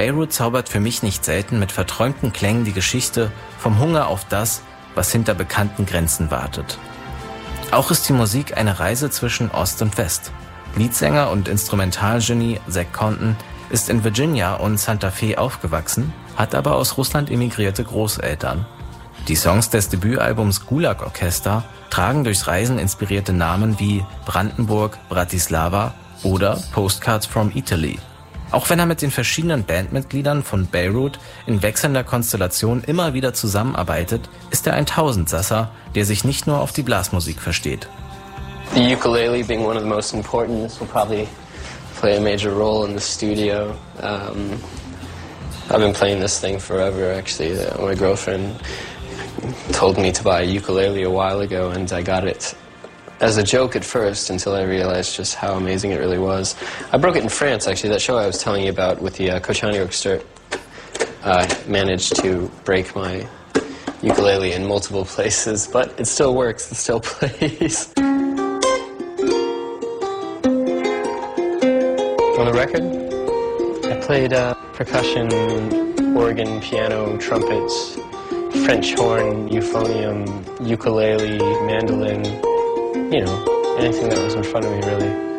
Beirut zaubert für mich nicht selten mit verträumten Klängen die Geschichte vom Hunger auf das, was hinter bekannten Grenzen wartet. Auch ist die Musik eine Reise zwischen Ost und West. Leadsänger und Instrumentalgenie Zach Conton ist in Virginia und Santa Fe aufgewachsen, hat aber aus Russland emigrierte Großeltern. Die Songs des Debütalbums Gulag Orchester tragen durchs Reisen inspirierte Namen wie Brandenburg, Bratislava oder Postcards from Italy. Auch wenn er mit den verschiedenen Bandmitgliedern von Beirut in wechselnder Konstellation immer wieder zusammenarbeitet, ist er ein Tausendsasser, der sich nicht nur auf die Blasmusik versteht. The ukulele being one of the most important, this will probably play a major role in the studio. I've been playing this thing forever, actually. My girlfriend told me to buy a ukulele a while ago, and I got it as a joke at first until I realized just how amazing it really was. I broke it in France, actually. That show I was telling you about with the Kochani Orchestra, I managed to break my ukulele in multiple places, but it still works, it still plays. On the record, I played percussion, organ, piano, trumpets, French horn, euphonium, ukulele, mandolin, you know, anything that was in front of me, really.